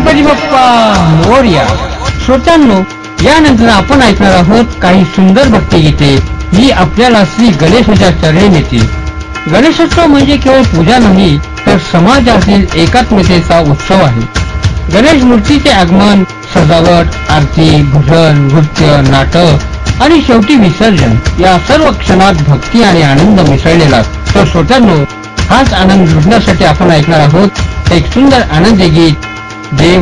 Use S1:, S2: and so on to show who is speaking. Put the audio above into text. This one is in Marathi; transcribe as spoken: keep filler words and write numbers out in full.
S1: गणपती बाप्पा मोरया. श्रोत्यांनो, यानंतर आपण ऐकणार आहोत काही सुंदर भक्तिगीते. ही आपल्याला श्री गणेशाच्या चरणी नेतील. गणेशोत्सव म्हणजे केवळ पूजा नाही, तर समाजातील एकात्मतेचा उत्सव आहे. गणेश मूर्तीचे आगमन, सजावट, आरती, भजन, नृत्य, नाटक आणि शेवटी विसर्जन या सर्व क्षणात भक्ती आणि आनंद मिसळलेला. तर श्रोत्यांनो, हाच आनंद लुटण्यासाठी आपण ऐकणार आहोत एक सुंदर आनंदी गीत. देव